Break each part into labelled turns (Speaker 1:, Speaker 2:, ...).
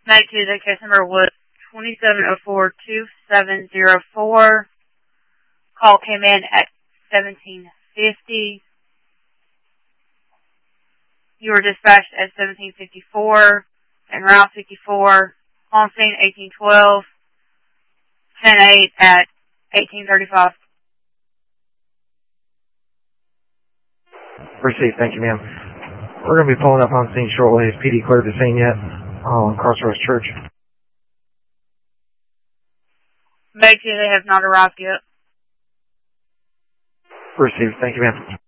Speaker 1: Night Tuesday, case number was 27042704. Call came in at 1750. You were dispatched at 1754 and Route 54. On scene 1812. 10-8 at 1835.
Speaker 2: Received, thank you, ma'am. We're going to be pulling up on scene shortly. Is PD cleared the scene yet? On Crossroads Church.
Speaker 1: Night Tuesday have not arrived yet.
Speaker 2: Received, thank you, ma'am.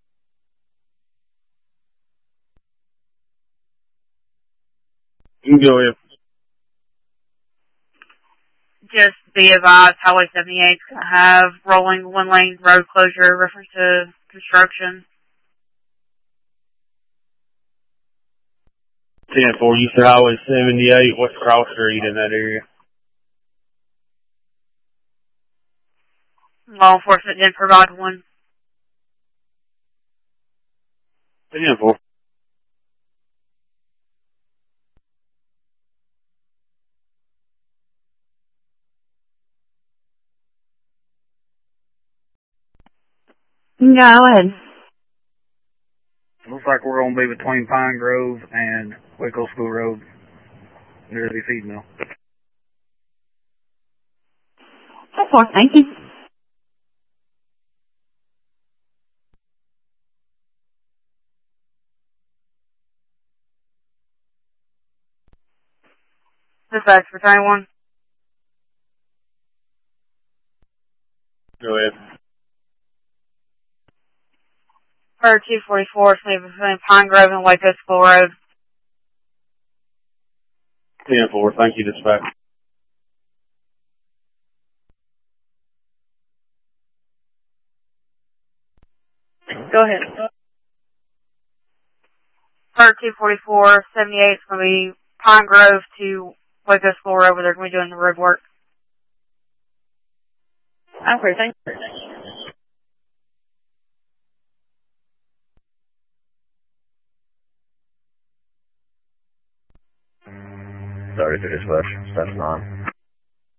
Speaker 3: You can go in.
Speaker 1: Just be advised, Highway 78 is going to have rolling one-lane road closure reference to construction.
Speaker 3: 10-4, you said Highway 78. What's Cross Street in that area?
Speaker 1: Law enforcement didn't provide one.
Speaker 3: 10-4.
Speaker 1: Go ahead.
Speaker 4: Looks like we're going to be between Pine Grove and Waco School Road, near the feed mill.
Speaker 1: 4, thank you. Dispatch for 21.
Speaker 3: Go ahead.
Speaker 1: For 244, between Pine Grove and Waco School Road.
Speaker 3: 10-4, thank you, dispatch.
Speaker 1: Go ahead. For 244, 78 is going to be Pine Grove to Waco School Road where they're going to be doing the road work. Okay, thank you.
Speaker 2: Sorry for dispatch. That's on.